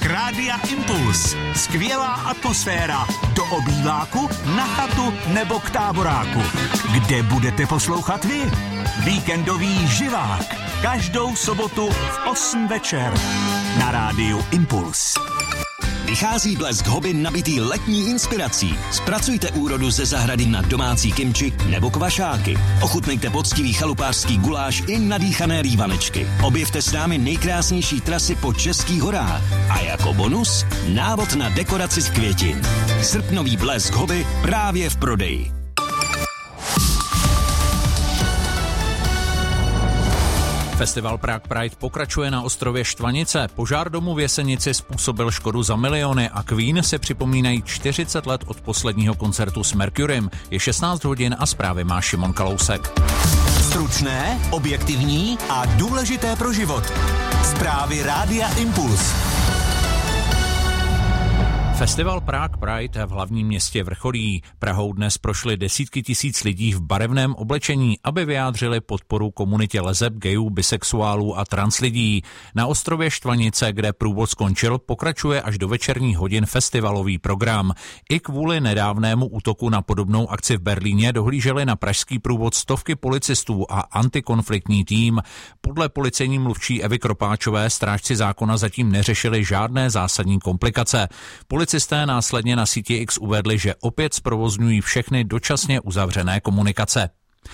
Poslech Rádia Impuls. Skvělá atmosféra. Do obýváku, na chatu nebo k táboráku. Kde budete poslouchat vy? Víkendový živák. Každou sobotu v 8 večer. Na Rádiu Impuls. Vychází Blesk hobby nabitý letní inspirací. Zpracujte úrodu ze zahrady na domácí kimči nebo kvašáky. Ochutnejte poctivý chalupářský guláš i nadýchané rývanečky. Objevte s námi nejkrásnější trasy po českých horách. A jako bonus návod na dekoraci z květin. Srpnový Blesk hobby právě v prodeji. Festival Prague Pride pokračuje na ostrově Štvanice. Požár domu v Jesenici způsobil škodu za miliony a Queen si připomínají 40 let od posledního koncertu s Mercurym. Je 16 hodin a zprávy má Šimon Kalousek. Stručné, objektivní a důležité pro život. Zprávy Rádia Impuls. Festival Prague Pride v hlavním městě vrcholí. Prahou dnes prošly desítky tisíc lidí v barevném oblečení, aby vyjádřili podporu komunitě leseb, gayů, bisexuálů a trans lidí. Na ostrově Štvanice, kde průvod skončil, pokračuje až do večerních hodin festivalový program. I kvůli nedávnému útoku na podobnou akci v Berlíně dohlíželi na pražský průvod stovky policistů a antikonfliktní tým. Podle policejní mluvčí Evy Kropáčové strážci zákona zatím neřešili žádné zásadní komplikace. Policisté následně na síti X uvedli, že opět zprovozňují všechny dočasně uzavřené komunikace.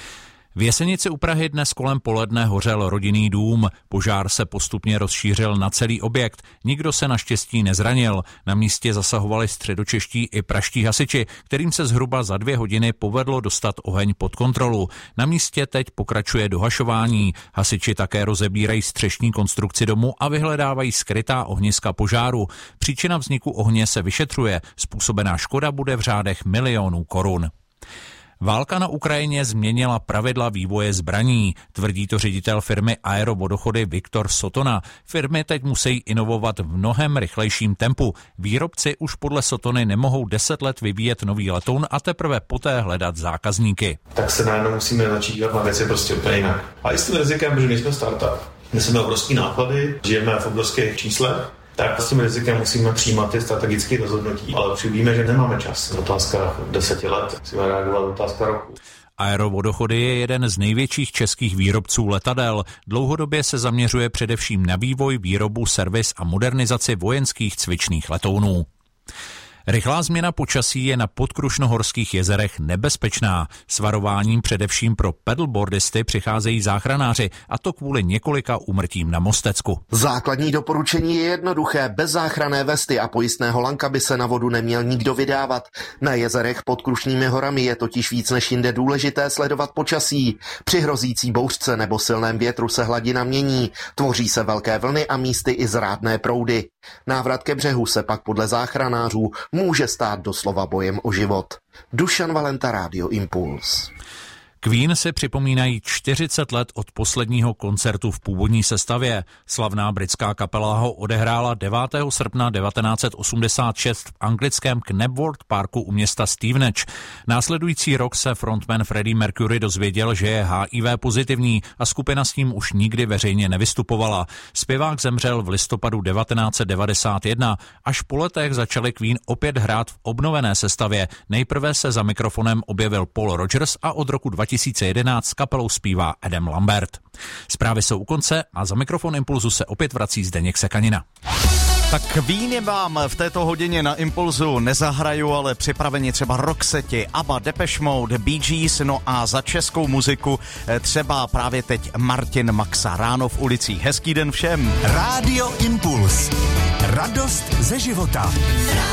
V Jesenici u Prahy dnes kolem poledne hořel rodinný dům. Požár se postupně rozšířil na celý objekt. Nikdo se naštěstí nezranil. Na místě zasahovali středočeští i pražští hasiči, kterým se zhruba za 2 hodiny povedlo dostat oheň pod kontrolu. Na místě teď pokračuje dohašování. Hasiči také rozebírají střešní konstrukci domu a vyhledávají skrytá ohniska požáru. Příčina vzniku ohně se vyšetřuje. Způsobená škoda bude v řádech milionů korun. Válka na Ukrajině změnila pravidla vývoje zbraní, tvrdí to ředitel firmy Aero Vodochody Viktor Sotona. Firmy teď musí inovovat v mnohem rychlejším tempu. Výrobci už podle Sotony nemohou 10 let vyvíjet nový letoun a teprve poté hledat zákazníky. Tak se najednou musíme začít dívat na věci prostě úplně jinak. A i s tím rizikem, že nejsme startup. Neseme obrovský náklady, žijeme v obrovských číslech, tak s tím rizikem musíme přijímat ty strategické rozhodnutí. Ale už víme, že nemáme čas. Otázka 10 let, musíme reagovat otázka roku. Aero Vodochody je jeden z největších českých výrobců letadel. Dlouhodobě se zaměřuje především na vývoj, výrobu, servis a modernizaci vojenských cvičných letounů. Rychlá změna počasí je na podkrušnohorských jezerech nebezpečná. S varováním především pro paddleboardisty přicházejí záchranáři, a to kvůli několika úmrtím na Mostecku. Základní doporučení je jednoduché. Bez záchranné vesty a pojistného lanka by se na vodu neměl nikdo vydávat. Na jezerech pod Krušnými horami je totiž víc než jinde důležité sledovat počasí. Při hrozící bouřce nebo silném větru se hladina mění, tvoří se velké vlny a místy i zrádné proudy. Návrat ke břehu se pak podle záchranářů může stát doslova bojem o život. Dušan Valenta, Rádio Impuls. Queen si připomínají 40 let od posledního koncertu v původní sestavě. Slavná britská kapela ho odehrála 9. srpna 1986 v anglickém Knebworth Parku u města Stevenage. Následující rok se frontman Freddie Mercury dozvěděl, že je HIV pozitivní a skupina s tím už nikdy veřejně nevystupovala. Zpěvák zemřel v listopadu 1991. Až po letech začali Queen opět hrát v obnovené sestavě. Nejprve se za mikrofonem objevil Paul Rogers a od roku 2011 s kapelou zpívá Adam Lambert. Zprávy jsou u konce a za mikrofon Impulzu se opět vrací Zdeněk Sekanina. Tak víně vám v této hodině na Impulzu nezahraju, ale připraveni třeba Roxette, ABBA, Depeche Mode, Bee Gees, no a za českou muziku třeba právě teď Martin Maxa. Ráno v ulicích. Hezký den všem. Rádio Impuls. Radost ze života.